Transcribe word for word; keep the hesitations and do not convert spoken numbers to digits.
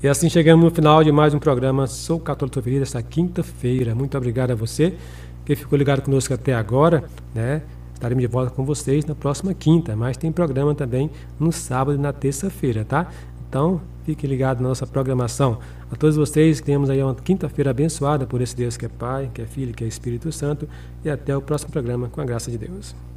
E assim chegamos no final de mais um programa Sou Católico Feliz, esta quinta-feira. Muito obrigado a você que ficou ligado conosco até agora, né? Estaremos de volta com vocês na próxima quinta, mas tem programa também no sábado e na terça-feira, tá? Então, fique ligado na nossa programação. A todos vocês, que tenhamos aí uma quinta-feira abençoada por esse Deus que é Pai, que é Filho, que é Espírito Santo. E até o próximo programa, com a graça de Deus.